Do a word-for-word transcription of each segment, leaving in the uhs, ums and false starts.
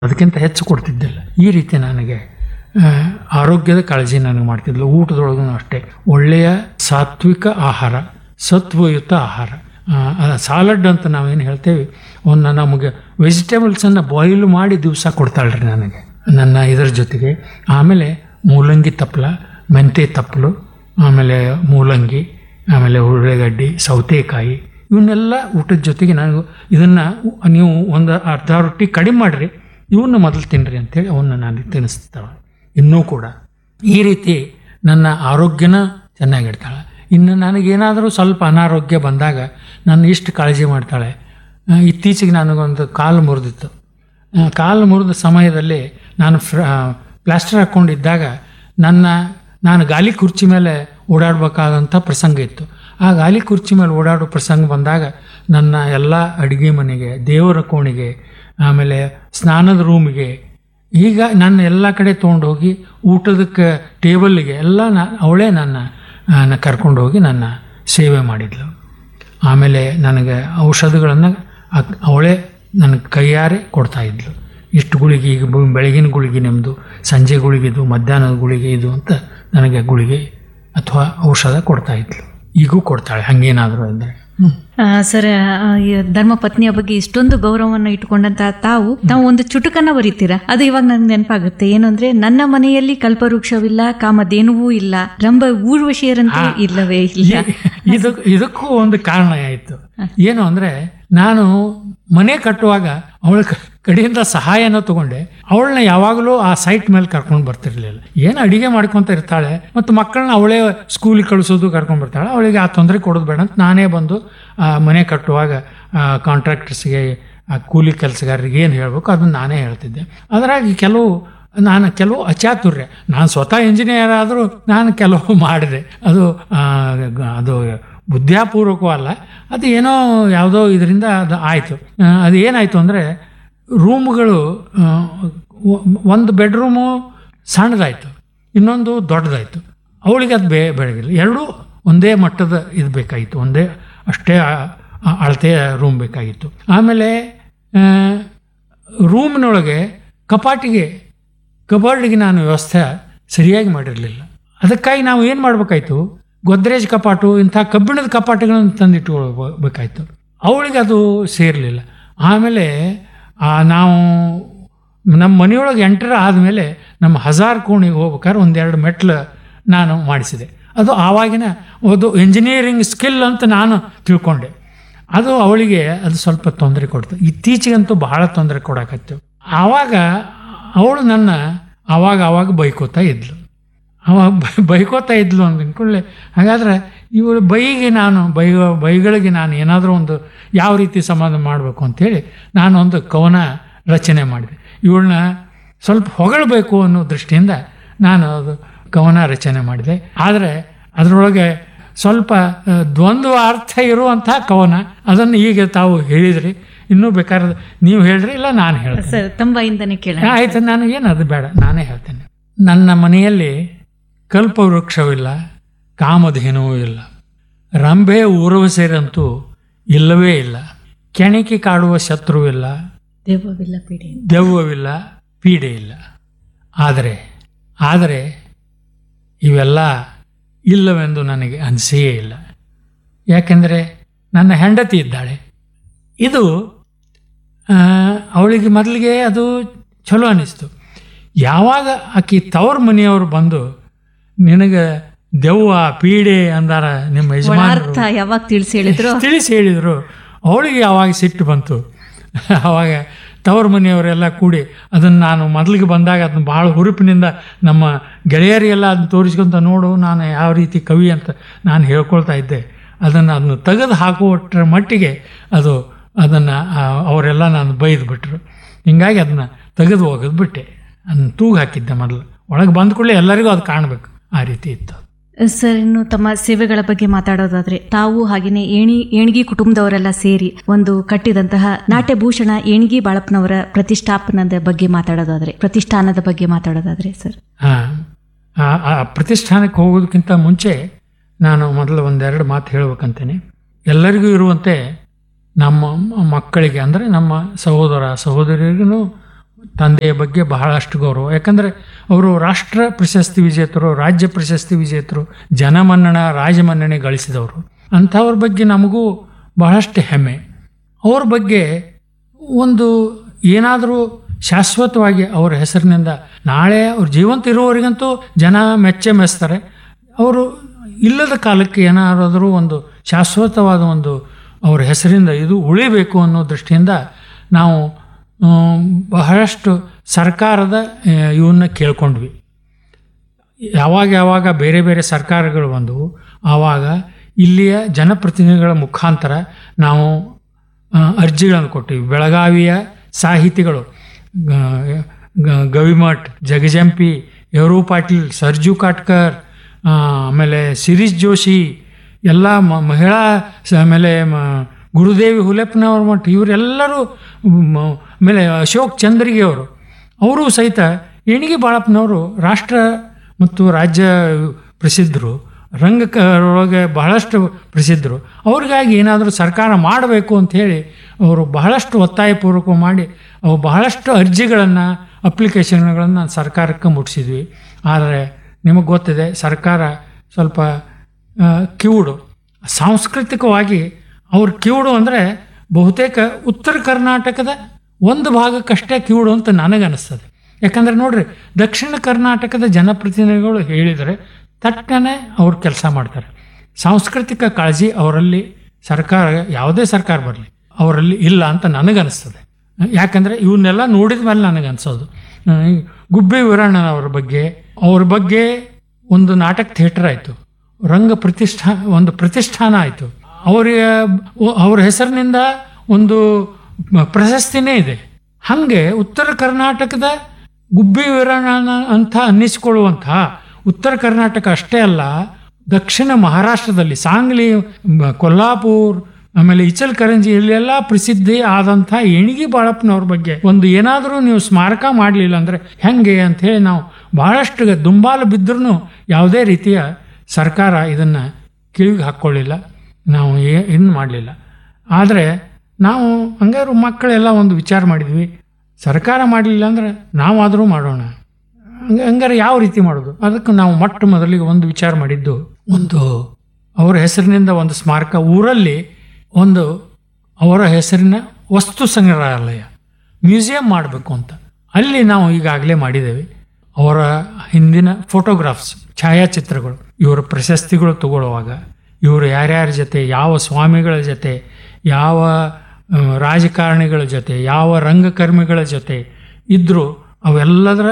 ಅದಕ್ಕಿಂತ ಹೆಚ್ಚು ಕೊಡ್ತಿದ್ದಿಲ್ಲ. ಈ ರೀತಿ ನನಗೆ ಆ, ಆರೋಗ್ಯದ ಕಾಳಜಿ ನನಗೆ ಮಾಡ್ತಿದ್ಲು. ಊಟದೊಳಗೂ ಅಷ್ಟೇ ಒಳ್ಳೆಯ ಸಾತ್ವಿಕ ಆಹಾರ, ಸತ್ವಯುತ ಆಹಾರ. ಸಾಲಡ್ ಅಂತ ನಾವೇನು ಹೇಳ್ತೇವೆ ಅವನ್ನ ನಮಗೆ ವೆಜಿಟೇಬಲ್ಸನ್ನು ಬಾಯ್ಲ್ ಮಾಡಿ ದಿವಸ ಕೊಡ್ತಾಳ್ರಿ ನನಗೆ ನನ್ನ ಇದರ ಜೊತೆಗೆ. ಆಮೇಲೆ ಮೂಲಂಗಿ ತಪ್ಪಲ, ಮೆಂತೆ ತಪ್ಪಲು, ಆಮೇಲೆ ಮೂಲಂಗಿ, ಆಮೇಲೆ ಉಳ್ಳಾಗಡ್ಡಿ, ಸೌತೆಕಾಯಿ, ಇವನ್ನೆಲ್ಲ ಊಟದ ಜೊತೆಗೆ ನಾನು ಇದನ್ನು ನೀವು ಒಂದು ಅರ್ಧ ರೊಟ್ಟಿ ಕಡಿಮೆ ಮಾಡಿರಿ, ಇವನ್ನ ಮೊದಲು ತಿನ್ನಿರಿ ಅಂತೇಳಿ ಅವನ್ನ ನಾನು ತಿನ್ನಿಸ್ತಾಳೆ. ಇನ್ನೂ ಕೂಡ ಈ ರೀತಿ ನನ್ನ ಆರೋಗ್ಯನ ಚೆನ್ನಾಗಿಡ್ತಾಳೆ. ಇನ್ನು ನನಗೇನಾದರೂ ಸ್ವಲ್ಪ ಅನಾರೋಗ್ಯ ಬಂದಾಗ ನಾನು ಇಷ್ಟು ಕಾಳಜಿ ಮಾಡ್ತಾಳೆ. ಇತ್ತೀಚೆಗೆ ನನಗೊಂದು ಕಾಲು ಮುರಿದಿತ್ತು. ಕಾಲು ಮುರಿದ ಸಮಯದಲ್ಲಿ ನಾನು ಫ್ರ ಪ್ಲಾಸ್ಟರ್ ಹಾಕ್ಕೊಂಡಿದ್ದಾಗ ನನ್ನ ನಾನು ಗಾಲಿ ಕುರ್ಚಿ ಮೇಲೆ ಓಡಾಡಬೇಕಾದಂಥ ಪ್ರಸಂಗ ಇತ್ತು. ಆ ಗಾಲಿ ಕುರ್ಚಿ ಮೇಲೆ ಓಡಾಡೋ ಪ್ರಸಂಗ ಬಂದಾಗ ನನ್ನ ಎಲ್ಲ ಅಡುಗೆ ಮನೆಗೆ, ದೇವರ ಕೋಣೆಗೆ, ಆಮೇಲೆ ಸ್ನಾನದ ರೂಮಿಗೆ, ಈಗ ನನ್ನ ಎಲ್ಲ ಕಡೆ ತೊಗೊಂಡು ಹೋಗಿ ಊಟದಕ್ಕೆ ಟೇಬಲ್ಗೆ ಎಲ್ಲ ನಾ ಅವಳೇ ನನ್ನ ಕರ್ಕೊಂಡು ಹೋಗಿ ನನ್ನ ಸೇವೆ ಮಾಡಿದ್ಲು. ಆಮೇಲೆ ನನಗೆ ಔಷಧಗಳನ್ನು ಅವಳೇ ನನಗೆ ಕೈಯಾರೆ ಕೊಡ್ತಾಯಿದ್ಲು. ಇಷ್ಟು ಗುಳಿಗೆ, ಈಗ ಬೆಳಗಿನ ಗುಳಿಗೆ ನಿಮ್ಮದು, ಸಂಜೆ ಗುಳಿಗೆದು, ಮಧ್ಯಾಹ್ನದ ಗುಳಿಗೆ ಇದು ಅಂತ ನನಗೆ ಗುಳಿಗೆ ಅಥವಾ ಔಷಧ ಕೊಡ್ತಾಯಿದ್ಲು. ಈಗೂ ಕೊಡ್ತಾಳೆ ಹಾಗೇನಾದರೂ ಅಂದರೆ. ಸರ್, ಧರ್ಮಪತ್ನಿಯ ಬಗ್ಗೆ ಇಷ್ಟೊಂದು ಗೌರವವನ್ನು ಇಟ್ಟುಕೊಂಡಂತ ತಾವು ತಾವು ಒಂದು ಚುಟುಕನ್ನ ಬರೀತೀರಾ, ಅದು ಇವಾಗ ನನ್ಗೆ ನೆನಪಾಗುತ್ತೆ. ಏನು ಅಂದ್ರೆ, ನನ್ನ ಮನೆಯಲ್ಲಿ ಕಲ್ಪವೃಕ್ಷವಿಲ್ಲ, ಕಾಮಧೇನುವೂ ಇಲ್ಲ, ರಂಭ ಊರ್ವಶಿಯರಂತೂ ಇಲ್ಲವೇ ಇಲ್ಲ. ಇದು ಇದಕ್ಕೂ ಒಂದು ಕಾರಣ ಆಯಿತು. ಏನು ಅಂದರೆ, ನಾನು ಮನೆ ಕಟ್ಟುವಾಗ ಅವಳ ಕಡೆಯಿಂದ ಸಹಾಯನ ತಗೊಂಡೆ. ಅವಳನ್ನ ಯಾವಾಗಲೂ ಆ ಸೈಟ್ ಮೇಲೆ ಕರ್ಕೊಂಡು ಬರ್ತಿರ್ಲಿಲ್ಲ. ಏನು ಅಡಿಗೆ ಮಾಡ್ಕೊತ ಇರ್ತಾಳೆ ಮತ್ತು ಮಕ್ಕಳನ್ನ ಅವಳೇ ಸ್ಕೂಲಿಗೆ ಕಳಿಸೋದು ಕರ್ಕೊಂಡು ಬರ್ತಾಳೆ. ಅವಳಿಗೆ ಆ ತೊಂದರೆ ಕೊಡೋದು ಬೇಡ ಅಂತ ನಾನೇ ಬಂದು ಮನೆ ಕಟ್ಟುವಾಗ ಕಾಂಟ್ರಾಕ್ಟರ್ಸ್ಗೆ, ಕೂಲಿ ಕೆಲಸಗಾರರಿಗೆ ಏನು ಹೇಳಬೇಕು ಅದನ್ನು ನಾನೇ ಹೇಳ್ತಿದ್ದೆ. ಅದರಾಗಿ ಕೆಲವು ನಾನು ಕೆಲವು ಅಚಾತುರ್ಯ, ನಾನು ಸ್ವತಃ ಇಂಜಿನಿಯರ್ ಆದರೂ ನಾನು ಕೆಲವು ಮಾಡಿದೆ. ಅದು ಅದು ಬುದ್ಧಿಪೂರ್ವಕವಲ್ಲ, ಅದು ಏನೋ ಯಾವುದೋ ಇದರಿಂದ ಅದು ಆಯಿತು. ಅದು ಏನಾಯಿತು ಅಂದರೆ, ರೂಮ್ಗಳು ಒಂದು ಬೆಡ್ರೂಮು ಸಣ್ಣದಾಯಿತು, ಇನ್ನೊಂದು ದೊಡ್ಡದಾಯಿತು. ಅವಳಿಗೆ ಅದು ಬೇ ಬೆಳಗಿಲ್ಲ ಎರಡೂ ಒಂದೇ ಮಟ್ಟದ ಇದು ಬೇಕಾಗಿತ್ತು, ಒಂದೇ ಅಷ್ಟೇ ಅಳತೆಯ ರೂಮ್ ಬೇಕಾಗಿತ್ತು. ಆಮೇಲೆ ರೂಮ್ನೊಳಗೆ ಕಪಾಟಿಗೆ ಕಬೋರ್ಡಿಗೆ ನಾನು ವ್ಯವಸ್ಥೆ ಸರಿಯಾಗಿ ಮಾಡಿರಲಿಲ್ಲ. ಅದಕ್ಕಾಗಿ ನಾವು ಏನು ಮಾಡಬೇಕಾಯ್ತು, ಗೋದ್ರೇಜ್ ಕಪಾಟು, ಇಂಥ ಕಬ್ಬಿಣದ ಕಪಾಟುಗಳನ್ನು ತಂದಿಟ್ಕೊಳ್ಬೇಕಾಯ್ತು. ಅವಳಿಗೆ ಅದು ಸೇರಲಿಲ್ಲ. ಆಮೇಲೆ ನಾವು ನಮ್ಮ ಮನೆಯೊಳಗೆ ಎಂಟರ್ ಆದಮೇಲೆ ನಮ್ಮ ಹಜಾರ್ ಕೋಣಿಗೆ ಹೋಗ್ಬೇಕಾದ್ರೆ ಒಂದೆರಡು ಮೆಟ್ಲು ನಾನು ಮಾಡಿಸಿದೆ. ಅದು ಆವಾಗಿನ ಅದು ಇಂಜಿನಿಯರಿಂಗ್ ಸ್ಕಿಲ್ ಅಂತ ನಾನು ತಿಳ್ಕೊಂಡೆ. ಅದು ಅವಳಿಗೆ ಅದು ಸ್ವಲ್ಪ ತೊಂದರೆ ಕೊಡ್ತು. ಇತ್ತೀಚೆಗಂತೂ ಬಹಳ ತೊಂದರೆ ಕೊಡಕತ್ತು. ಆವಾಗ ಅವಳು ನನ್ನ ಆವಾಗ ಆವಾಗ ಬೈಕೋತಾ ಇದ್ಲು. ಅವಾಗ ಬೈಕೋತಾ ಇದ್ಲು ಅಂದ್ಕೊಳ್ಳೆ. ಹಾಗಾದ್ರೆ ಇವಳು ಬೈಗೆ ನಾನು ಬೈ ಬೈಗಳಿಗೆ ನಾನು ಏನಾದರೂ ಒಂದು ಯಾವ ರೀತಿ ಸಮಾಧಾನ ಮಾಡಬೇಕು ಅಂಥೇಳಿ ನಾನು ಒಂದು ಕವನ ರಚನೆ ಮಾಡಿದೆ. ಇವಳನ್ನ ಸ್ವಲ್ಪ ಹೊಗಳಬೇಕು ಅನ್ನೋ ದೃಷ್ಟಿಯಿಂದ ನಾನು ಅದು ಕವನ ರಚನೆ ಮಾಡಿದೆ. ಆದರೆ ಅದರೊಳಗೆ ಸ್ವಲ್ಪ ದ್ವಂದ್ವ ಅರ್ಥ ಇರುವಂಥ ಕವನ. ಅದನ್ನು ಈಗ ತಾವು ಹೇಳಿದ್ರಿ, ಇನ್ನೂ ಬೇಕಾದ್ರೆ ನೀವು ಹೇಳ್ರಿ, ಇಲ್ಲ ನಾನು ಹೇಳ್ತೇನೆ. ಸರ್, ತಂಬಾಯಿಂದನೇ ಕೇಳ. ಆಯ್ತು, ನನಗೇನು ಅದು ಬೇಡ, ನಾನೇ ಹೇಳ್ತೇನೆ. ನನ್ನ ಮನೆಯಲ್ಲಿ ಕಲ್ಪವೃಕ್ಷವಿಲ್ಲ, ಕಾಮಧೇನುವೂ ಇಲ್ಲ, ರಂಭೆ ಊರ್ವಶಿಯರಂತೂ ಇಲ್ಲವೇ ಇಲ್ಲ, ಕೆಣಕಿ ಕಾಡುವ ಶತ್ರುವಿಲ್ಲ, ದೆವ್ವವಿಲ್ಲ ಪೀಡೆ ದೆವ್ವವಿಲ್ಲ ಪೀಡೆ ಇಲ್ಲ. ಆದರೆ ಆದರೆ ಇವೆಲ್ಲ ಇಲ್ಲವೆಂದು ನನಗೆ ಅನಿಸೇ ಇಲ್ಲ. ಯಾಕೆಂದರೆ ನನ್ನ ಹೆಂಡತಿ ಇದ್ದಾಳೆ. ಇದು ಅವಳಿಗೆ ಮೊದಲಿಗೆ ಅದು ಚಲೋ ಅನ್ನಿಸ್ತು. ಯಾವಾಗ ಆಕಿ ತವ್ರ ಮನೆಯವರು ಬಂದು ನಿನಗೆ ದೆವ್ವ ಪೀಡೆ ಅಂದಾರ ನಿಮ್ಮ ಯಜಮಾನ ಯಾವಾಗ ತಿಳಿಸಿ ಹೇಳಿದ್ರು ತಿಳಿಸಿ ಹೇಳಿದರು ಅವಳಿಗೆ ಯಾವಾಗ ಸಿಟ್ಟು ಬಂತು. ಆವಾಗ ತವ್ರ ಮನೆಯವರೆಲ್ಲ ಕೂಡಿ ಅದನ್ನು ನಾನು ಮೊದಲಿಗೆ ಬಂದಾಗ ಅದನ್ನು ಭಾಳ ಹುರುಪಿನಿಂದ ನಮ್ಮ ಗೆಳೆಯರಿಗೆಲ್ಲ ಅದನ್ನು ತೋರಿಸ್ಕೊಂತ, ನೋಡು ನಾನು ಯಾವ ರೀತಿ ಕವಿ ಅಂತ ನಾನು ಹೇಳ್ಕೊಳ್ತಾ ಇದ್ದೆ. ಅದನ್ನು ಅದನ್ನು ತೆಗೆದು ಹಾಕುವಷ್ಟರ ಮಟ್ಟಿಗೆ ಅದು ಅದನ್ನು ಅವರೆಲ್ಲ ನಾನು ಬೈದು ಬಿಟ್ಟರು. ಹೀಗಾಗಿ ಅದನ್ನು ತೆಗೆದು ಹೋಗೋದು ಬಿಟ್ಟೆ. ಅದನ್ನು ತೂಗು ಹಾಕಿದ್ದೆ. ಮೊದಲು ಒಳಗೆ ಬಂದ ಕೂಡಲೇ ಎಲ್ಲರಿಗೂ ಅದು ಕಾಣಬೇಕು, ಆ ರೀತಿ ಇತ್ತು. ಸರ್, ಇನ್ನು ತಮ್ಮ ಸೇವೆಗಳ ಬಗ್ಗೆ ಮಾತಾಡೋದಾದ್ರೆ, ತಾವು ಹಾಗೆಯೇ ಏಣಿ ಏಣಿಗಿ ಕುಟುಂಬದವರೆಲ್ಲ ಸೇರಿ ಒಂದು ಕಟ್ಟಿದಂತಹ ನಾಟ್ಯಭೂಷಣ ಏಣಿಗಿ ಬಾಳಪ್ಪನವರ ಪ್ರತಿಷ್ಠಾಪನದ ಬಗ್ಗೆ ಮಾತಾಡೋದಾದ್ರೆ ಪ್ರತಿಷ್ಠಾನದ ಬಗ್ಗೆ ಮಾತಾಡೋದಾದ್ರೆ ಸರ್. ಹಾಂ, ಆ ಪ್ರತಿಷ್ಠಾನಕ್ಕೆ ಹೋಗೋದಕ್ಕಿಂತ ಮುಂಚೆ ನಾನು ಮೊದಲು ಒಂದೆರಡು ಮಾತು ಹೇಳ್ಬೇಕಂತೇನೆ. ಎಲ್ಲರಿಗೂ ಇರುವಂತೆ ನಮ್ಮ ಮಕ್ಕಳಿಗೆ, ಅಂದರೆ ನಮ್ಮ ಸಹೋದರ ಸಹೋದರಿಗೂ ತಂದೆಯ ಬಗ್ಗೆ ಬಹಳಷ್ಟು ಗೌರವ. ಯಾಕಂದರೆ ಅವರು ರಾಷ್ಟ್ರ ಪ್ರಶಸ್ತಿ ವಿಜೇತರು, ರಾಜ್ಯ ಪ್ರಶಸ್ತಿ ವಿಜೇತರು, ಜನಮನ್ನಣ ರಾಜಮನ್ನಣೆ ಗಳಿಸಿದವರು. ಅಂಥವ್ರ ಬಗ್ಗೆ ನಮಗೂ ಬಹಳಷ್ಟು ಹೆಮ್ಮೆ. ಅವ್ರ ಬಗ್ಗೆ ಒಂದು ಏನಾದರೂ ಶಾಶ್ವತವಾಗಿ ಅವರ ಹೆಸರಿನಿಂದ ನಾಳೆ ಅವ್ರ ಜೀವಂತ ಇರುವವರಿಗಂತೂ ಜನ ಮೆಚ್ಚೆ ಮೆಚ್ತಾರೆ. ಅವರು ಇಲ್ಲದ ಕಾಲಕ್ಕೆ ಏನಾದರೂ ಒಂದು ಶಾಶ್ವತವಾದ ಒಂದು ಅವರ ಹೆಸರಿಂದ ಇದು ಉಳಿಬೇಕು ಅನ್ನೋ ದೃಷ್ಟಿಯಿಂದ ನಾವು ಬಹಳಷ್ಟು ಸರ್ಕಾರದ ಇವನ್ನ ಕೇಳ್ಕೊಂಡ್ವಿ. ಯಾವಾಗ ಯಾವಾಗ ಬೇರೆ ಬೇರೆ ಸರ್ಕಾರಗಳು ಬಂದವು ಆವಾಗ ಇಲ್ಲಿಯ ಜನಪ್ರತಿನಿಧಿಗಳ ಮುಖಾಂತರ ನಾವು ಅರ್ಜಿಗಳನ್ನು ಕೊಟ್ಟಿವಿ. ಬೆಳಗಾವಿಯ ಸಾಹಿತಿಗಳು ಗವಿಮಠ್, ಜಗಜಂಪಿ, ಯರು ಪಾಟೀಲ್, ಸರ್ಜು ಕಾಟ್ಕರ್, ಆಮೇಲೆ ಶಿರೀಶ್ ಜೋಶಿ ಎಲ್ಲ ಮಹಿಳಾ, ಆಮೇಲೆ ಗುರುದೇವಿ ಹುಲೆಪ್ಪನವ್ರ ಮಠ, ಇವರೆಲ್ಲರೂ, ಆಮೇಲೆ ಅಶೋಕ್ ಚಂದ್ರಿಗೆ ಅವರು ಅವರು ಸಹಿತ ಏಣಿಗೆ ಬಾಳಪ್ಪನವರು ರಾಷ್ಟ್ರ ಮತ್ತು ರಾಜ್ಯ ಪ್ರಸಿದ್ಧರು, ರಂಗಕ ಒಳಗೆ ಬಹಳಷ್ಟು ಪ್ರಸಿದ್ಧರು. ಅವ್ರಿಗಾಗಿ ಏನಾದರೂ ಸರ್ಕಾರ ಮಾಡಬೇಕು ಅಂಥೇಳಿ ಅವರು ಬಹಳಷ್ಟು ಒತ್ತಾಯಪೂರ್ವಕ ಮಾಡಿ ಅವು ಬಹಳಷ್ಟು ಅರ್ಜಿಗಳನ್ನು, ಅಪ್ಲಿಕೇಶನ್ಗಳನ್ನು ಸರ್ಕಾರಕ್ಕೆ ಮುಟ್ಟಿಸಿದ್ವಿ. ಆದರೆ ನಿಮಗೆ ಗೊತ್ತಿದೆ, ಸರ್ಕಾರ ಸ್ವಲ್ಪ ಕಿವುಡು. ಸಾಂಸ್ಕೃತಿಕವಾಗಿ ಅವ್ರ ಕಿವುಡು ಅಂದರೆ ಬಹುತೇಕ ಉತ್ತರ ಕರ್ನಾಟಕದ ಒಂದು ಭಾಗಕ್ಕಷ್ಟೇ ಕಿವುಡು ಅಂತ ನನಗನ್ನಿಸ್ತದೆ. ಯಾಕಂದರೆ ನೋಡ್ರಿ, ದಕ್ಷಿಣ ಕರ್ನಾಟಕದ ಜನಪ್ರತಿನಿಧಿಗಳು ಹೇಳಿದರೆ ತಟ್ಟನೆ ಅವ್ರು ಕೆಲಸ ಮಾಡ್ತಾರೆ. ಸಾಂಸ್ಕೃತಿಕ ಕಾಳಜಿ ಅವರಲ್ಲಿ ಸರ್ಕಾರ, ಯಾವುದೇ ಸರ್ಕಾರ ಬರಲಿ, ಅವರಲ್ಲಿ ಇಲ್ಲ ಅಂತ ನನಗನ್ನಿಸ್ತದೆ. ಯಾಕಂದರೆ ಇವನ್ನೆಲ್ಲ ನೋಡಿದ ಮೇಲೆ ನನಗನ್ಸೋದು. ಗುಬ್ಬಿ ವೀರಣ್ಣನವ್ರ ಬಗ್ಗೆ, ಅವ್ರ ಬಗ್ಗೆ ಒಂದು ನಾಟಕ ಥಿಯೇಟರ್ ಆಯಿತು, ರಂಗ ಪ್ರತಿಷ್ಠಾ ಒಂದು ಪ್ರತಿಷ್ಠಾನ ಆಯಿತು. ಅವರಿಗೆ ಅವ್ರ ಹೆಸರಿನಿಂದ ಒಂದು ಪ್ರಶಸ್ತಿನೇ ಇದೆ. ಹಾಗೆ ಉತ್ತರ ಕರ್ನಾಟಕದ ಗುಬ್ಬಿ ವೀರಣ್ಣ ಅಂತ ಅನ್ನಿಸಿಕೊಳ್ಳುವಂಥ ಉತ್ತರ ಕರ್ನಾಟಕ ಅಷ್ಟೇ ಅಲ್ಲ, ದಕ್ಷಿಣ ಮಹಾರಾಷ್ಟ್ರದಲ್ಲಿ ಸಾಂಗ್ಲಿ, ಕೊಲ್ಹಾಪುರ್, ಆಮೇಲೆ ಇಚಲಕರಂಜಿ, ಇಲ್ಲೆಲ್ಲ ಪ್ರಸಿದ್ಧಿ ಆದಂಥ ಏಣಿಗೆ ಬಾಳಪ್ಪನವ್ರ ಬಗ್ಗೆ ಒಂದು ಏನಾದರೂ ನೀವು ಸ್ಮಾರಕ ಮಾಡಲಿಲ್ಲ ಅಂದರೆ ಹೆಂಗೆ ಅಂಥೇಳಿ ನಾವು ಭಾಳಷ್ಟು ದುಂಬಾಲು ಬಿದ್ದರೂ ಯಾವುದೇ ರೀತಿಯ ಸರ್ಕಾರ ಇದನ್ನು ಕಿವಿಗೆ ಹಾಕ್ಕೊಳ್ಳಿಲ್ಲ, ನಾವು ಏ ಇನ್ನು ಮಾಡಲಿಲ್ಲ. ಆದರೆ ನಾವು ಹಂಗಾರು ಮಕ್ಕಳೆಲ್ಲ ಒಂದು ವಿಚಾರ ಮಾಡಿದ್ವಿ, ಸರ್ಕಾರ ಮಾಡಲಿಲ್ಲ ಅಂದರೆ ನಾವಾದರೂ ಮಾಡೋಣ. ಹಂಗೆ ಹಂಗಾರೆ ಯಾವ ರೀತಿ ಮಾಡೋದು? ಅದಕ್ಕೆ ನಾವು ಮೊಟ್ಟ ಮೊದಲಿಗೆ ಒಂದು ವಿಚಾರ ಮಾಡಿದ್ದು, ಒಂದು ಅವರ ಹೆಸರಿನಿಂದ ಒಂದು ಸ್ಮಾರಕ ಊರಲ್ಲಿ, ಒಂದು ಅವರ ಹೆಸರಿನ ವಸ್ತು ಸಂಗ್ರಹಾಲಯ, ಮ್ಯೂಸಿಯಂ ಮಾಡಬೇಕು ಅಂತ. ಅಲ್ಲಿ ನಾವು ಈಗಾಗಲೇ ಮಾಡಿದ್ದೇವೆ. ಅವರ ಹಿಂದಿನ ಫೋಟೋಗ್ರಾಫ್ಸ್, ಛಾಯಾಚಿತ್ರಗಳು, ಇವರ ಪ್ರಶಸ್ತಿಗಳು ತಗೊಳ್ಳುವಾಗ ಇವರು ಯಾರ್ಯಾರ ಜೊತೆ, ಯಾವ ಸ್ವಾಮಿಗಳ ಜೊತೆ, ಯಾವ ರಾಜಕಾರಣಿಗಳ ಜೊತೆ, ಯಾವ ರಂಗಕರ್ಮಿಗಳ ಜೊತೆ ಇದ್ದರೂ ಅವೆಲ್ಲದರ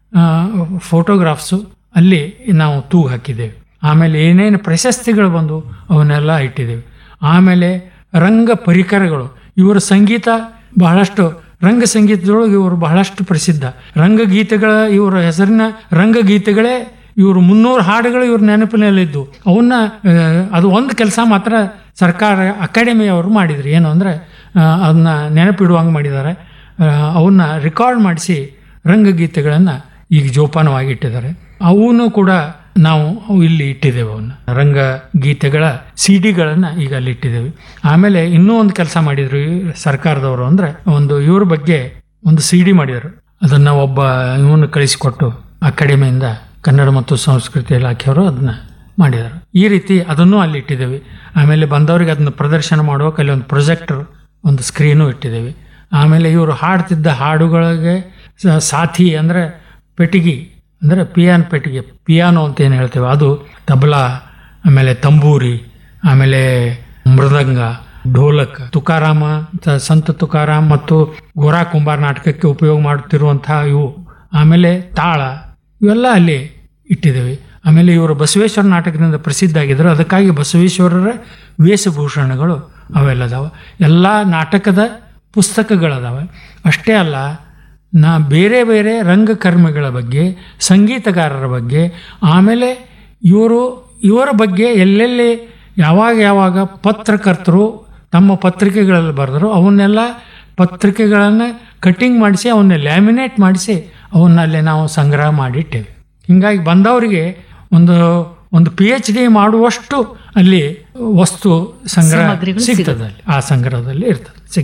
ಫೋಟೋಗ್ರಾಫ್ಸು ಅಲ್ಲಿ ನಾವು ತೂಗು ಹಾಕಿದ್ದೇವೆ. ಆಮೇಲೆ ಏನೇನು ಪ್ರಶಸ್ತಿಗಳು ಬಂದು ಅವನ್ನೆಲ್ಲ ಇಟ್ಟಿದ್ದೇವೆ. ಆಮೇಲೆ ರಂಗ ಪರಿಕರಗಳು, ಇವರ ಸಂಗೀತ ಬಹಳಷ್ಟು, ರಂಗ ಸಂಗೀತದೊಳಗೆ ಇವರು ಬಹಳಷ್ಟು ಪ್ರಸಿದ್ಧ. ರಂಗಗೀತೆಗಳ, ಇವರ ಹೆಸರಿನ ರಂಗಗೀತೆಗಳೇ ಇವರು ಮುನ್ನೂರು ಹಾಡುಗಳು ಇವ್ರ ನೆನಪಿನಲ್ಲಿದ್ದು, ಅವನ್ನ ಅದು ಒಂದು ಕೆಲಸ ಮಾತ್ರ ಸರ್ಕಾರ ಅಕಾಡೆಮಿ ಅವರು ಮಾಡಿದ್ರು. ಏನು ಅಂದರೆ ಅದನ್ನ ನೆನಪಿಡುವಂಗೆ ಮಾಡಿದ್ದಾರೆ. ಅವನ್ನ ರೆಕಾರ್ಡ್ ಮಾಡಿಸಿ ರಂಗಗೀತೆಗಳನ್ನು ಈಗ ಜೋಪಾನವಾಗಿ ಇಟ್ಟಿದ್ದಾರೆ. ಅವನು ಕೂಡ ನಾವು ಇಲ್ಲಿ ಇಟ್ಟಿದ್ದೇವೆ. ಅವನ್ನ ರಂಗಗೀತೆಗಳ ಸಿ ಡಿಗಳನ್ನು ಈಗ ಅಲ್ಲಿ ಇಟ್ಟಿದ್ದೇವೆ. ಆಮೇಲೆ ಇನ್ನೂ ಒಂದು ಕೆಲಸ ಮಾಡಿದ್ರು ಸರ್ಕಾರದವರು, ಅಂದರೆ ಒಂದು ಇವ್ರ ಬಗ್ಗೆ ಒಂದು ಸಿ ಡಿ ಮಾಡಿದರು. ಅದನ್ನು ಒಬ್ಬ ಇವನು ಕಳಿಸಿಕೊಟ್ಟು ಅಕಾಡೆಮಿಯಿಂದ ಕನ್ನಡ ಮತ್ತು ಸಂಸ್ಕೃತಿ ಇಲಾಖೆಯವರು ಅದನ್ನ ಮಾಡಿದರು. ಈ ರೀತಿ ಅದನ್ನು ಅಲ್ಲಿ ಇಟ್ಟಿದ್ದೇವೆ. ಆಮೇಲೆ ಬಂದವರಿಗೆ ಅದನ್ನು ಪ್ರದರ್ಶನ ಮಾಡುವಾಗ ಅಲ್ಲಿ ಒಂದು ಪ್ರೊಜೆಕ್ಟರ್, ಒಂದು ಸ್ಕ್ರೀನು ಇಟ್ಟಿದ್ದೇವೆ. ಆಮೇಲೆ ಇವರು ಹಾಡ್ತಿದ್ದ ಹಾಡುಗಳಿಗೆ ಸಾಥಿ ಅಂದರೆ ಪೆಟ್ಟಿಗೆ, ಅಂದರೆ ಪಿಯಾನ್ ಪೆಟ್ಟಿಗೆ, ಪಿಯಾನೋ ಅಂತ ಏನು ಹೇಳ್ತೇವೆ ಅದು, ತಬಲಾ, ಆಮೇಲೆ ತಂಬೂರಿ, ಆಮೇಲೆ ಮೃದಂಗ, ಢೋಲಕ್, ತುಕಾರಾಮ, ಸಂತ ತುಕಾರಾಮ್ ಮತ್ತು ಗೋರಾ ಕುಂಬಾರ್ ನಾಟಕಕ್ಕೆ ಉಪಯೋಗ ಮಾಡುತ್ತಿರುವಂತಹ ಇವು, ಆಮೇಲೆ ತಾಳ, ಇವೆಲ್ಲ ಅಲ್ಲಿ ಇಟ್ಟಿದ್ದೇವೆ. ಆಮೇಲೆ ಇವರು ಬಸವೇಶ್ವರ ನಾಟಕದಿಂದ ಪ್ರಸಿದ್ಧ ಆಗಿದ್ದರು, ಅದಕ್ಕಾಗಿ ಬಸವೇಶ್ವರರ ವೇಷಭೂಷಣಗಳು ಅವೆಲ್ಲದಾವೆ. ಎಲ್ಲ ನಾಟಕದ ಪುಸ್ತಕಗಳದಾವೆ. ಅಷ್ಟೇ ಅಲ್ಲ, ನಾ ಬೇರೆ ಬೇರೆ ರಂಗಕರ್ಮಿಗಳ ಬಗ್ಗೆ, ಸಂಗೀತಗಾರರ ಬಗ್ಗೆ, ಆಮೇಲೆ ಇವರು ಇವರ ಬಗ್ಗೆ ಎಲ್ಲೆಲ್ಲಿ ಯಾವಾಗ ಯಾವಾಗ ಪತ್ರಕರ್ತರು ತಮ್ಮ ಪತ್ರಿಕೆಗಳಲ್ಲಿ ಬರೆದರು ಅವನ್ನೆಲ್ಲ ಪತ್ರಿಕೆಗಳನ್ನು ಕಟ್ಟಿಂಗ್ ಮಾಡಿಸಿ ಅವನ್ನ ಲ್ಯಾಮಿನೇಟ್ ಮಾಡಿಸಿ ಅವನ್ನಲ್ಲಿ ನಾವು ಸಂಗ್ರಹ ಮಾಡಿಟ್ಟೇವೆ. ಹೀಗಾಗಿ ಬಂದವರಿಗೆ ಒಂದು ಒಂದು ಪಿ ಎಚ್ ಡಿ ಮಾಡುವಷ್ಟು ಅಲ್ಲಿ ವಸ್ತು ಸಂಗ್ರಹ ಸಿಗ್ತದೆ, ಅಲ್ಲಿ ಆ ಸಂಗ್ರಹದಲ್ಲಿ ಇರ್ತದೆ, ಸಿಗ್ತದೆ.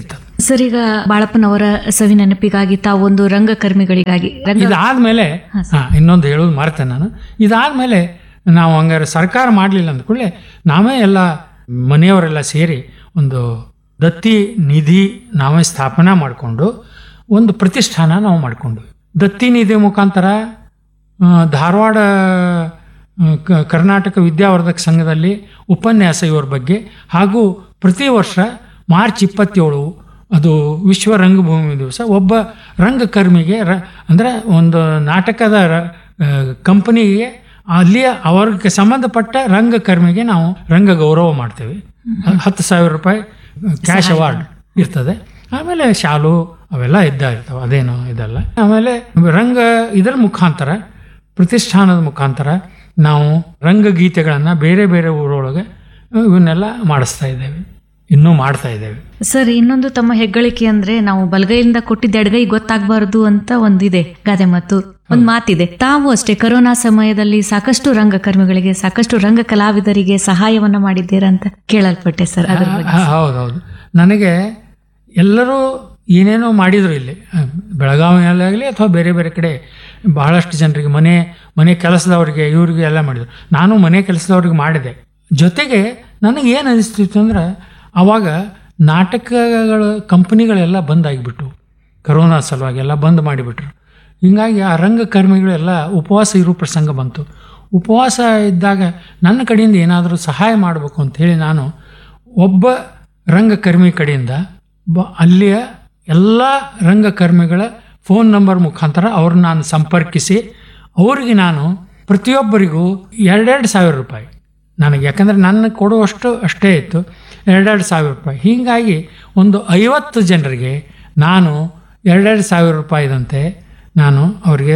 ಸರ್, ಈಗ ಬಾಳಪ್ಪನವರ ಸವಿ ನೆನಪಿಗಾಗಿ ತಾವು ಒಂದು ರಂಗಕರ್ಮಿಗಳಿಗಾಗಿ ರಂಗ ಇದಾದ್ಮೇಲೆ ಹಾ ಇನ್ನೊಂದು ಹೇಳೋದು ಮರ್ತೇನೆ ನಾನು. ಇದಾದ್ಮೇಲೆ ನಾವು ಹಂಗಾರೆ ಸರ್ಕಾರ ಮಾಡಲಿಲ್ಲ ಅಂದ್ಕೊಳ್ಳೆ ನಾವೇ ಎಲ್ಲ ಮನೆಯವರೆಲ್ಲ ಸೇರಿ ಒಂದು ದತ್ತಿ ನಿಧಿ ನಾವೇ ಸ್ಥಾಪನೆ ಮಾಡಿಕೊಂಡು ಒಂದು ಪ್ರತಿಷ್ಠಾನ ನಾವು ಮಾಡಿಕೊಂಡ್ವಿ. ದತ್ತಿ ನಿಧಿ ಮುಖಾಂತರ ಧಾರವಾಡ ಕರ್ನಾಟಕ ವಿದ್ಯಾವರ್ಧಕ ಸಂಘದಲ್ಲಿ ಉಪನ್ಯಾಸ ಇವರ ಬಗ್ಗೆ, ಹಾಗೂ ಪ್ರತಿ ವರ್ಷ ಮಾರ್ಚ್ ಇಪ್ಪತ್ತೇಳು ಅದು ವಿಶ್ವ ರಂಗಭೂಮಿ ದಿವಸ ಒಬ್ಬ ರಂಗಕರ್ಮಿಗೆ ರ ಅಂದರೆ ಒಂದು ನಾಟಕದ ಕಂಪನಿಗೆ ಅಲ್ಲಿಯ ಅವ್ರಿಗೆ ಸಂಬಂಧಪಟ್ಟ ರಂಗಕರ್ಮಿಗೆ ನಾವು ರಂಗ ಗೌರವ ಮಾಡ್ತೇವೆ. ಹತ್ತು ಸಾವಿರ ರೂಪಾಯಿ ಕ್ಯಾಶ್ ಅವಾರ್ಡ್ ಇರ್ತದೆ. ಆಮೇಲೆ ಶಾಲು ಅವೆಲ್ಲ ಇದ್ದ ಇರ್ತವೆ, ಅದೇನು ಇದಲ್ಲ. ಆಮೇಲೆ ರಂಗ ಇದರ ಮುಖಾಂತರ ಪ್ರತಿಷ್ಠಾನದ ಮುಖಾಂತರ ನಾವು ರಂಗಗೀತೆಗಳನ್ನು ಬೇರೆ ಬೇರೆ ಊರೊಳಗೆ ಇವನ್ನೆಲ್ಲ ಮಾಡಿಸ್ತಾ ಇದ್ದೇವೆ, ಇನ್ನೂ ಮಾಡ್ತಾ ಇದ್ದೇವೆ. ಸರ್, ಇನ್ನೊಂದು ತಮ್ಮ ಹೆಗ್ಗಳಿಕೆ ಅಂದ್ರೆ ನಾವು ಬಲಗೈಯಿಂದ ಕೊಟ್ಟಿದ್ದ ಎಡಗೈ ಗೊತ್ತಾಗಬಾರದು ಅಂತ ಒಂದಿದೆ ಗಾದೆ ಮತ್ತು ಒಂದು ಮಾತಿದೆ. ತಾವು ಅಷ್ಟೇ ಕರೋನಾ ಸಮಯದಲ್ಲಿ ಸಾಕಷ್ಟು ರಂಗಕರ್ಮಿಗಳಿಗೆ, ಸಾಕಷ್ಟು ರಂಗ ಕಲಾವಿದರಿಗೆ ಸಹಾಯವನ್ನ ಮಾಡಿದ್ದೀರಾ ಅಂತ ಕೇಳಲ್ಪಟ್ಟೆ ಸರ್. ಅದ್ರ ಬಗ್ಗೆ ಹೌದೌದು. ನನಗೆ ಎಲ್ಲರೂ ಏನೇನೋ ಮಾಡಿದ್ರು ಇಲ್ಲಿ ಬೆಳಗಾವಿಯಲ್ಲಾಗಲಿ ಅಥವಾ ಬೇರೆ ಬೇರೆ ಕಡೆ ಬಹಳಷ್ಟು ಜನರಿಗೆ ಮನೆ ಮನೆ ಕೆಲಸದವ್ರಿಗೆ ಇವ್ರಿಗೆ ಎಲ್ಲ ಮಾಡಿದರು. ನಾನು ಮನೆ ಕೆಲಸದವ್ರಿಗೆ ಮಾಡಿದೆ. ಜೊತೆಗೆ ನನಗೆ ಏನು ಅನಿಸ್ತಿತ್ತು ಅಂದ್ರೆ ಆವಾಗ ನಾಟಕಗಳ ಕಂಪನಿಗಳೆಲ್ಲ ಬಂದಾಗಿಬಿಟ್ಟು ಕರೋನಾ ಸಲುವಾಗಿ ಎಲ್ಲ ಬಂದ್ ಮಾಡಿಬಿಟ್ರು. ಹೀಗಾಗಿ ಆ ರಂಗಕರ್ಮಿಗಳೆಲ್ಲ ಉಪವಾಸ ಇರೋ ಪ್ರಸಂಗ ಬಂತು. ಉಪವಾಸ ಇದ್ದಾಗ ನನ್ನ ಕಡೆಯಿಂದ ಏನಾದರೂ ಸಹಾಯ ಮಾಡಬೇಕು ಅಂಥೇಳಿ ನಾನು ಒಬ್ಬ ರಂಗಕರ್ಮಿ ಕಡೆಯಿಂದ ಬ ಅಲ್ಲಿಯ ಎಲ್ಲ ರಂಗಕರ್ಮಿಗಳ ಫೋನ್ ನಂಬರ್ ಮುಖಾಂತರ ಅವ್ರನ್ನ ನಾನು ಸಂಪರ್ಕಿಸಿ ಅವ್ರಿಗೆ ನಾನು ಪ್ರತಿಯೊಬ್ಬರಿಗೂ ಎರಡೆರಡು ಸಾವಿರ ರೂಪಾಯಿ ನನಗೆ, ಯಾಕಂದರೆ ನನ್ನ ಕೊಡುವಷ್ಟು ಅಷ್ಟೇ ಇತ್ತು, ಎರಡೆರಡು ಸಾವಿರ ರೂಪಾಯಿ. ಹೀಗಾಗಿ ಒಂದು ಐವತ್ತು ಜನರಿಗೆ ನಾನು ಎರಡೆರಡು ಸಾವಿರ ರೂಪಾಯಿದಂತೆ ನಾನು ಅವರಿಗೆ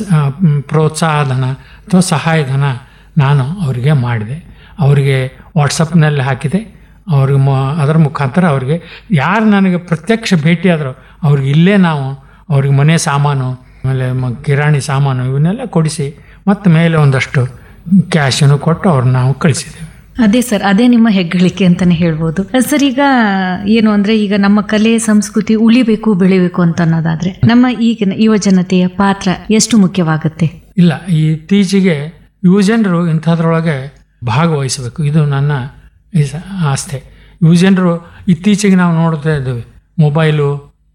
ಪ್ರೋತ್ಸಾಹಧನ ಅಥವಾ ಸಹಾಯಧನ ನಾನು ಅವರಿಗೆ ಮಾಡಿದೆ. ಅವರಿಗೆ ವಾಟ್ಸಪ್ನಲ್ಲಿ ಹಾಕಿದೆ. ಅವ್ರಿಗೆ ಮ ಅದರ ಮುಖಾಂತರ ಅವ್ರಿಗೆ ಯಾರು ನನಗೆ ಪ್ರತ್ಯಕ್ಷ ಭೇಟಿಯಾದರೂ ಅವ್ರಿಗೆ ಇಲ್ಲೇ ನಾವು ಅವ್ರಿಗೆ ಮನೆ ಸಾಮಾನು ಆಮೇಲೆ ಮ ಕಿರಾಣಿ ಸಾಮಾನು ಇವನ್ನೆಲ್ಲ ಕೊಡಿಸಿ ಮತ್ತು ಮೇಲೆ ಒಂದಷ್ಟು ಕ್ಯಾಶನ್ನು ಕೊಟ್ಟು ಅವ್ರನ್ನ ನಾವು ಕಳಿಸಿದ್ದೇವೆ. ಅದೇ ಸರ್, ಅದೇ ನಿಮ್ಮ ಹೆಗ್ಗಳಿಕೆ ಅಂತಾನೆ ಹೇಳ್ಬೋದು ಸರ್. ಈಗ ಏನು ಅಂದ್ರೆ ಈಗ ನಮ್ಮ ಕಲೆ ಸಂಸ್ಕೃತಿ ಉಳಿಬೇಕು ಬೆಳಿಬೇಕು ಅಂತ ಅನ್ನೋದಾದ್ರೆ ನಮ್ಮ ಈಗಿನ ಯುವ ಜನತೆಯ ಪಾತ್ರ ಎಷ್ಟು ಮುಖ್ಯವಾಗುತ್ತೆ? ಇಲ್ಲ, ಇತ್ತೀಚೆಗೆ ಯುವಜನರು ಇಂಥದ್ರೊಳಗೆ ಭಾಗವಹಿಸಬೇಕು. ಇದು ನನ್ನ ಆಸ್ಥೆ. ಯುವಜನರು ಇತ್ತೀಚೆಗೆ ನಾವು ನೋಡ್ತಾ ಇದ್ದೇವೆ ಮೊಬೈಲು,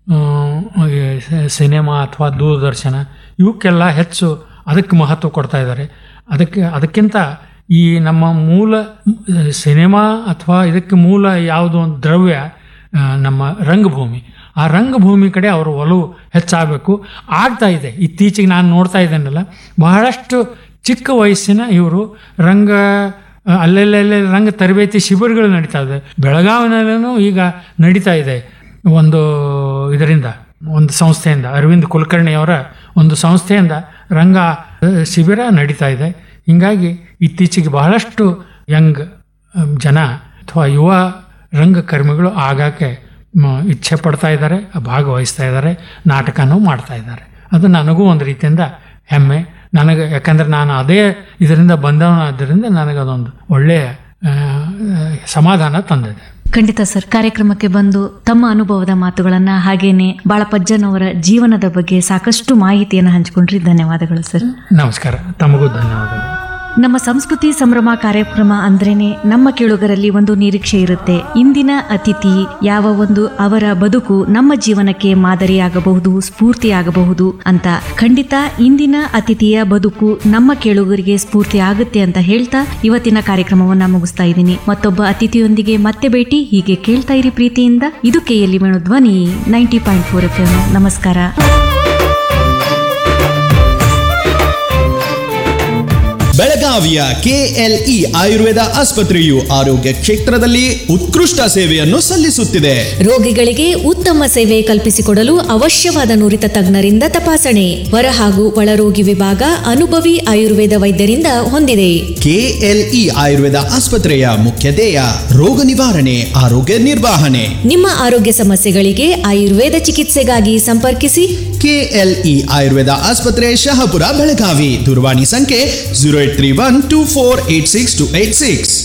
ಸಿನಿಮಾ ಅಥವಾ ದೂರದರ್ಶನ ಇವಕ್ಕೆಲ್ಲ ಹೆಚ್ಚು ಅದಕ್ಕೆ ಮಹತ್ವ ಕೊಡ್ತಾ ಇದ್ದಾರೆ. ಅದಕ್ಕೆ ಅದಕ್ಕಿಂತ ಈ ನಮ್ಮ ಮೂಲ ಸಿನಿಮಾ ಅಥವಾ ಇದಕ್ಕೆ ಮೂಲ ಯಾವುದೋ ಒಂದು ದ್ರವ್ಯ ನಮ್ಮ ರಂಗಭೂಮಿ, ಆ ರಂಗಭೂಮಿ ಕಡೆ ಅವರು ಒಲವು ಹೆಚ್ಚಾಗಬೇಕು. ಆಗ್ತಾ ಇದೆ. ಇತ್ತೀಚೆಗೆ ನಾನು ನೋಡ್ತಾ ಇದ್ದೇನಲ್ಲ, ಬಹಳಷ್ಟು ಚಿಕ್ಕ ವಯಸ್ಸಿನ ಇವರು ರಂಗ ಅಲ್ಲೆಲ್ಲೆಲ್ಲೇ ರಂಗ ತರಬೇತಿ ಶಿಬಿರಗಳು ನಡೀತಾ ಇದೆ. ಬೆಳಗಾವಿನಲ್ಲೂ ಈಗ ನಡೀತಾ ಇದೆ. ಒಂದು ಇದರಿಂದ ಒಂದು ಸಂಸ್ಥೆಯಿಂದ, ಅರವಿಂದ್ ಕುಲಕರ್ಣಿಯವರ ಒಂದು ಸಂಸ್ಥೆಯಿಂದ ರಂಗ ಶಿಬಿರ ನಡೀತಾ ಇದೆ. ಹೀಗಾಗಿ ಇತ್ತೀಚೆಗೆ ಬಹಳಷ್ಟು ಯಂಗ್ ಜನ ಅಥವಾ ಯುವ ರಂಗಕರ್ಮಿಗಳು ಆಗಾಕೆ ಇಚ್ಛೆ ಪಡ್ತಾ ಇದ್ದಾರೆ, ಭಾಗವಹಿಸ್ತಾ ಇದ್ದಾರೆ, ನಾಟಕನೂ ಮಾಡ್ತಾ ಇದ್ದಾರೆ. ಅದು ನನಗೂ ಒಂದು ರೀತಿಯಿಂದ ಹೆಮ್ಮೆ ನನಗೆ. ಯಾಕಂದರೆ ನಾನು ಅದೇ ಇದರಿಂದ ಬಂದವನಾದ್ದರಿಂದ ನನಗದೊಂದು ಒಳ್ಳೆಯ ಸಮಾಧಾನ ತಂದಿದೆ. ಖಂಡಿತ ಸರ್, ಕಾರ್ಯಕ್ರಮಕ್ಕೆ ಬಂದು ತಮ್ಮ ಅನುಭವದ ಮಾತುಗಳನ್ನ ಹಾಗೇನೆ ಬಾಳಪ್ಪಜ್ಜನವರ ಜೀವನದ ಬಗ್ಗೆ ಸಾಕಷ್ಟು ಮಾಹಿತಿಯನ್ನು ಹಂಚಿಕೊಂಡ್ರಿ. ಧನ್ಯವಾದಗಳು ಸರ್. ನಮಸ್ಕಾರ. ತಮಗೂ ಧನ್ಯವಾದಗಳು. ನಮ್ಮ ಸಂಸ್ಕೃತಿ ಸಂಭ್ರಮ ಕಾರ್ಯಕ್ರಮ ಅಂದ್ರೇನೆ ನಮ್ಮ ಕೇಳುಗರಲ್ಲಿ ಒಂದು ನಿರೀಕ್ಷೆ ಇರುತ್ತೆ. ಇಂದಿನ ಅತಿಥಿ ಯಾವ ಒಂದು ಅವರ ಬದುಕು ನಮ್ಮ ಜೀವನಕ್ಕೆ ಮಾದರಿಯಾಗಬಹುದು, ಸ್ಫೂರ್ತಿಯಾಗಬಹುದು ಅಂತ. ಖಂಡಿತ ಇಂದಿನ ಅತಿಥಿಯ ಬದುಕು ನಮ್ಮ ಕೇಳುಗರಿಗೆ ಸ್ಫೂರ್ತಿ ಆಗುತ್ತೆ ಅಂತ ಹೇಳ್ತಾ ಇವತ್ತಿನ ಕಾರ್ಯಕ್ರಮವನ್ನ ಮುಗಿಸ್ತಾ ಇದ್ದೀನಿ. ಮತ್ತೊಬ್ಬ ಅತಿಥಿಯೊಂದಿಗೆ ಮತ್ತೆ ಭೇಟಿ. ಹೀಗೆ ಕೇಳ್ತಾ ಇರಿ ಪ್ರೀತಿಯಿಂದ. ಇದು ಕೆಎಲ್ಇ ವೇಣು ಧ್ವನಿ ninety point four F M. ನಮಸ್ಕಾರ. ಬೆಳಗಾವಿಯ ಕೆಎಲ್ಇ ಆಯುರ್ವೇದ ಆಸ್ಪತ್ರೆಯು ಆರೋಗ್ಯ ಕ್ಷೇತ್ರದಲ್ಲಿ ಉತ್ಕೃಷ್ಟ ಸೇವೆಯನ್ನು ಸಲ್ಲಿಸುತ್ತಿದೆ. ರೋಗಿಗಳಿಗೆ ಉತ್ತಮ ಸೇವೆ ಕಲ್ಪಿಸಿಕೊಡಲು ಅವಶ್ಯವಾದ ನುರಿತ ತಜ್ಞರಿಂದ ತಪಾಸಣೆ, ಹೊರ ಹಾಗೂ ಒಳರೋಗಿ ವಿಭಾಗ ಅನುಭವಿ ಆಯುರ್ವೇದ ವೈದ್ಯರಿಂದ ಹೊಂದಿದೆ. ಕೆಎಲ್ಇ ಆಯುರ್ವೇದ ಆಸ್ಪತ್ರೆಯ ಮುಖ್ಯ ಧ್ಯೇಯ ರೋಗ ನಿವಾರಣೆ, ಆರೋಗ್ಯ ನಿರ್ವಹಣೆ. ನಿಮ್ಮ ಆರೋಗ್ಯ ಸಮಸ್ಯೆಗಳಿಗೆ ಆಯುರ್ವೇದ ಚಿಕಿತ್ಸೆಗಾಗಿ ಸಂಪರ್ಕಿಸಿ ಕೆಎಲ್ಇ ಆಯುರ್ವೇದ ಆಸ್ಪತ್ರೆ, ಶಹಾಪುರ, ಬೆಳಗಾವಿ. ದೂರವಾಣಿ ಸಂಖ್ಯೆ zero eight three one two four eight six two eight six.